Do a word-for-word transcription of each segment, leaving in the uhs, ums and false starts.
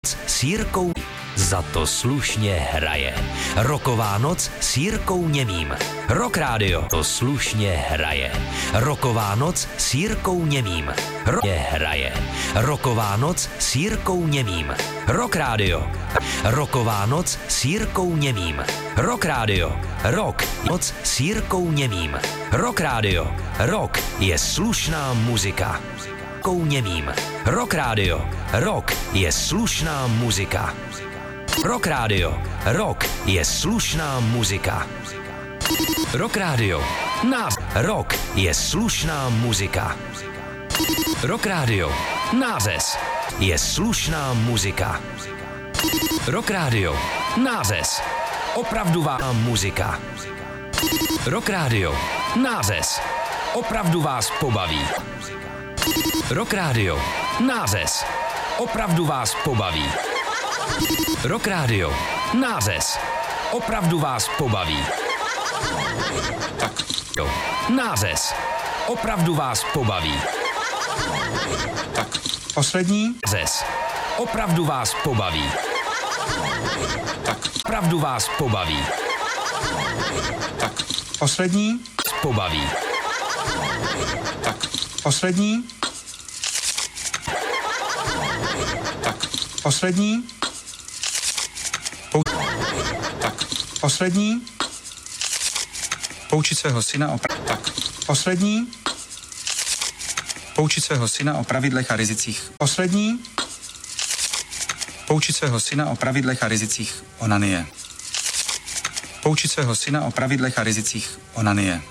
s Jirkou za to slušně hraje. Roková noc s Jirkou Němým. Rock Radio to slušně hraje. Roková noc s Jirkou Němým. Rock hraje. Roková noc s Jirkou Němým. Rock Radio. Roková noc s Jirkou Němým. Rock Radio. Rock. Noc s Jirkou Němým. Rock Radio. Rock je slušná muzika. Němým. Rock Radio. Rock je slušná muzika. Rock Radio. Rock je slušná muzika. Rock Radio. Náz. Rock je slušná muzika. Rock Radio. Nářez je slušná muzika. Rock Radio. Nářez. Opravdová muzika. Rock Radio. Nářez. Opravdu vás pobaví. Rock Radio. Nářez. Opravdu vás pobaví. Rock Radio. Nářez. Opravdu vás pobaví. Nářez. Opravdu vás pobaví. Tak, poslední. Nářez. Opravdu vás pobaví. Tak, Opravdu vás pobaví. tak, poslední. Pobaví. Tak, poslední. Tak, poslední. Pou... Tak, poslední. Poučit svého syna o... Pra... Tak, poslední. Poučit svého syna o pravidlech a rizicích. Poslední. Poučit svého syna o pravidlech a rizicích onanie. Poučit svého syna o pravidlech a rizicích onanie.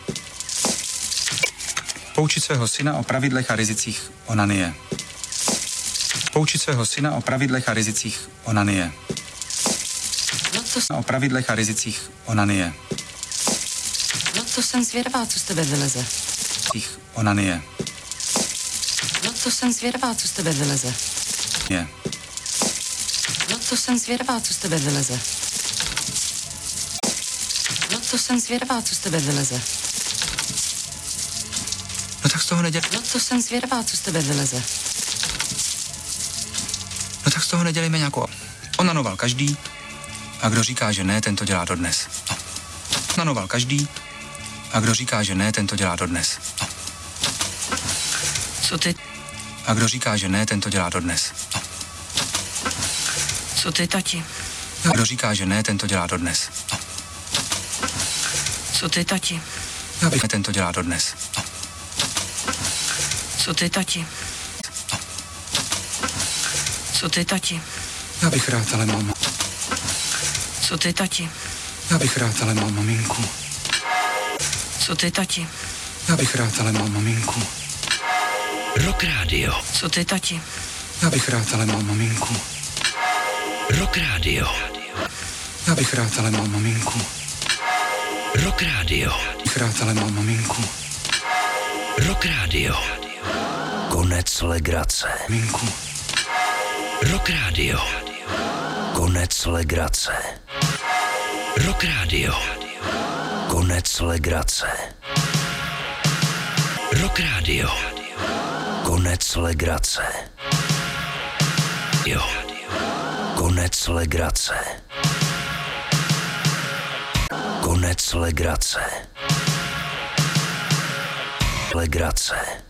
Poučit svého syna o pravidlech a rizicích onanie. Poučit svého syna o pravidlech a rizicích onanie. No to, O pravidlech a rizicích onanie. no to jsem zvědavá, co z tebe vyleze. Rizicích onanie. No to jsem zvědavá, co z tebe vyleze. Je. No to jsem zvědavá, co z tebe vyleze. No to jsem zvědavá, co z tebe vyleze. No tak z toho neděl... No to jsem zvědavá, co z tebe vyleze. No tak z toho nedělejme nějakou... Onanoval každý. A kdo říká, že ne, ten to dělá dodnes. No. Onanoval každý. A kdo říká, že ne, ten to dělá dodnes. No. Co ty, A kdo říká, že ne, ten to dělá dodnes. No. co ty, tati? A kdo říká, že ne, ten to dělá dodnes. No. Co ty, tati? Já bych ten to dělá dodnes. No. Co ty, tati? Co ty, tati? Já bych rád, ale mám... Co ty, tati? Já bych rád, ale mám maminku. Co ty, tati? Já bych rád, ale mám maminku. Rock Radio. Co ty, tati? Já bych rád, ale mám maminku. Rock Radio. Já bych rád, ale mám maminku. Rock Radio. Bych rád, ale mám maminku. Rock Radio. Konec legrace. Maminku. Rock Radio. Konec legrace. Rock Radio. Konec legrace. Rock Radio. Konec legrace. Jo. Konec legrace. Konec legrace. Legrace.